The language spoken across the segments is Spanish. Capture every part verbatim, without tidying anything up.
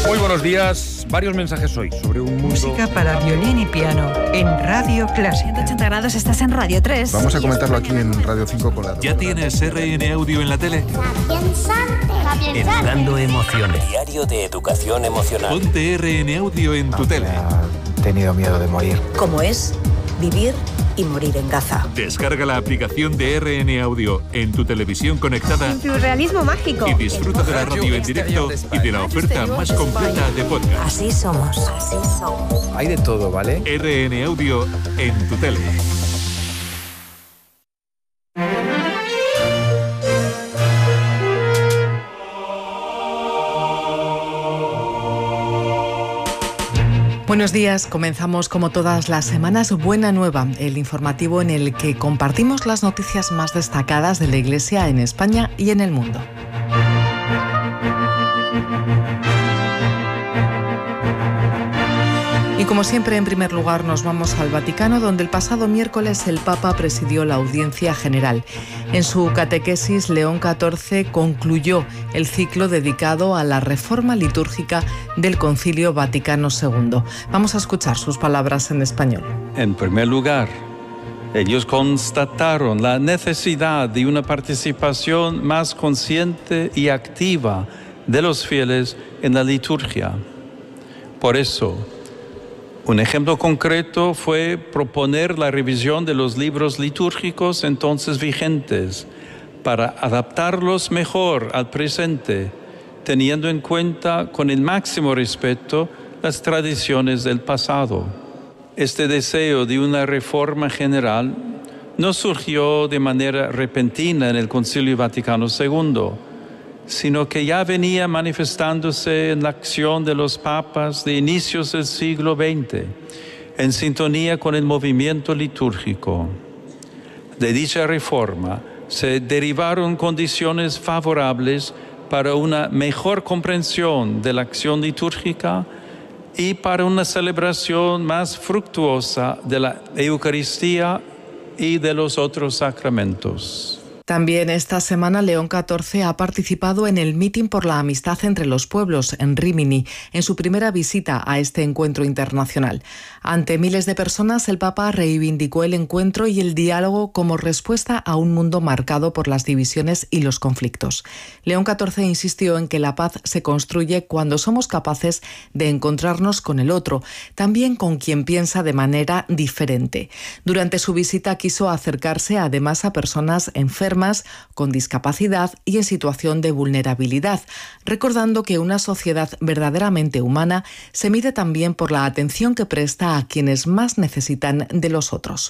Muy buenos días. Varios mensajes hoy sobre un mundo... Música para violín y piano en Radio Clásica. ciento ochenta grados, estás en Radio tres. Vamos a comentarlo aquí en Radio cinco con la... ¿Ya tienes R N Audio en la tele? Educando emociones. Diario de educación emocional. Ponte R N Audio en tu tele. He tenido miedo de morir. Como es vivir y morir en Gaza. Descarga la aplicación de R N Audio en tu televisión conectada. En tu realismo mágico. Y disfruta de la radio en directo y de la oferta más completa de podcast. Así somos. Así somos. Hay de todo, ¿vale? R N Audio en tu tele. Buenos días, comenzamos como todas las semanas Buena Nueva, el informativo en el que compartimos las noticias más destacadas de la Iglesia en España y en el mundo. Y como siempre, en primer lugar nos vamos al Vaticano, donde el pasado miércoles el Papa presidió la audiencia general. En su catequesis, León catorce concluyó el ciclo dedicado a la reforma litúrgica del Concilio Vaticano segundo. Vamos a escuchar sus palabras en español. En primer lugar, ellos constataron la necesidad de una participación más consciente y activa de los fieles en la liturgia. Por eso, un ejemplo concreto fue proponer la revisión de los libros litúrgicos entonces vigentes para adaptarlos mejor al presente, teniendo en cuenta con el máximo respeto las tradiciones del pasado. Este deseo de una reforma general no surgió de manera repentina en el Concilio Vaticano segundo, sino que ya venía manifestándose en la acción de los papas de inicios del siglo veinte, en sintonía con el movimiento litúrgico. De dicha reforma se derivaron condiciones favorables para una mejor comprensión de la acción litúrgica y para una celebración más fructuosa de la Eucaristía y de los otros sacramentos. También esta semana León catorce ha participado en el Mitin por la Amistad entre los Pueblos en Rímini, en su primera visita a este encuentro internacional. Ante miles de personas, el Papa reivindicó el encuentro y el diálogo como respuesta a un mundo marcado por las divisiones y los conflictos. León catorce insistió en que la paz se construye cuando somos capaces de encontrarnos con el otro, también con quien piensa de manera diferente. Durante su visita quiso acercarse además a personas enfermas, con discapacidad y en situación de vulnerabilidad, recordando que una sociedad verdaderamente humana se mide también por la atención que presta a quienes más necesitan de los otros.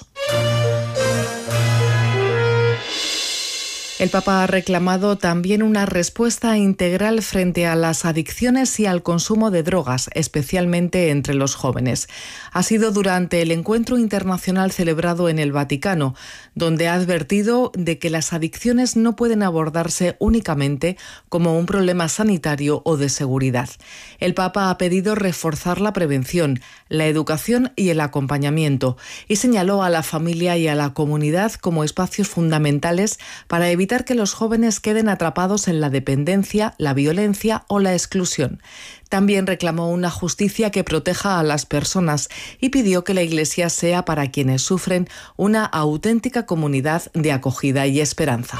El Papa ha reclamado también una respuesta integral frente a las adicciones y al consumo de drogas, especialmente entre los jóvenes. Ha sido durante el encuentro internacional celebrado en el Vaticano, donde ha advertido de que las adicciones no pueden abordarse únicamente como un problema sanitario o de seguridad. El Papa ha pedido reforzar la prevención, la educación y el acompañamiento, y señaló a la familia y a la comunidad como espacios fundamentales para evitar que los jóvenes queden atrapados en la dependencia, la violencia o la exclusión. También reclamó una justicia que proteja a las personas y pidió que la Iglesia sea para quienes sufren una auténtica comunidad de acogida y esperanza.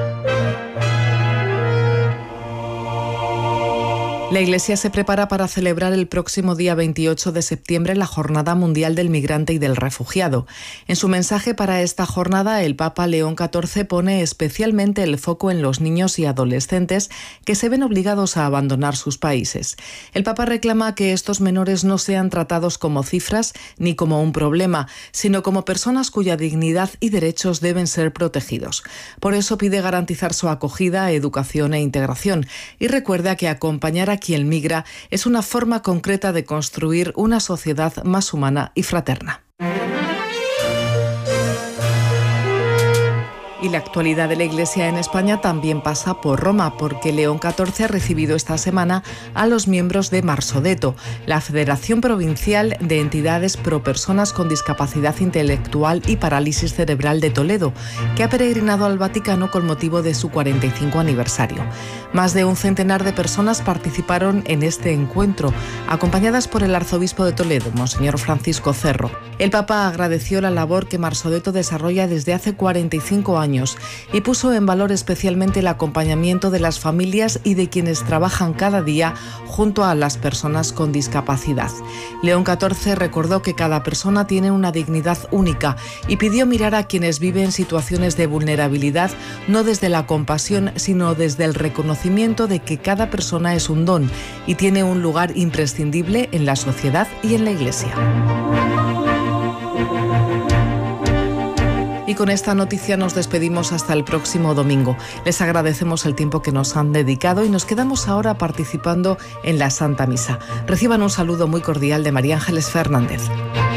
La Iglesia se prepara para celebrar el próximo día veintiocho de septiembre la Jornada Mundial del Migrante y del Refugiado. En su mensaje para esta jornada, el Papa León catorce pone especialmente el foco en los niños y adolescentes que se ven obligados a abandonar sus países. El Papa reclama que estos menores no sean tratados como cifras ni como un problema, sino como personas cuya dignidad y derechos deben ser protegidos. Por eso pide garantizar su acogida, educación e integración y recuerda que acompañar a quien migra es una forma concreta de construir una sociedad más humana y fraterna. Y la actualidad de la Iglesia en España también pasa por Roma, porque León catorce ha recibido esta semana a los miembros de Marsodeto, la Federación Provincial de Entidades Pro Personas con Discapacidad Intelectual y Parálisis Cerebral de Toledo, que ha peregrinado al Vaticano con motivo de su cuarenta y cinco aniversario. Más de un centenar de personas participaron en este encuentro, acompañadas por el arzobispo de Toledo, Monseñor Francisco Cerro. El Papa agradeció la labor que Marsodeto desarrolla desde hace cuarenta y cinco años y puso en valor especialmente el acompañamiento de las familias y de quienes trabajan cada día junto a las personas con discapacidad. León catorce recordó que cada persona tiene una dignidad única y pidió mirar a quienes viven en situaciones de vulnerabilidad no desde la compasión, sino desde el reconocimiento de que cada persona es un don y tiene un lugar imprescindible en la sociedad y en la Iglesia. Y con esta noticia nos despedimos hasta el próximo domingo. Les agradecemos el tiempo que nos han dedicado y nos quedamos ahora participando en la Santa Misa. Reciban un saludo muy cordial de María Ángeles Fernández.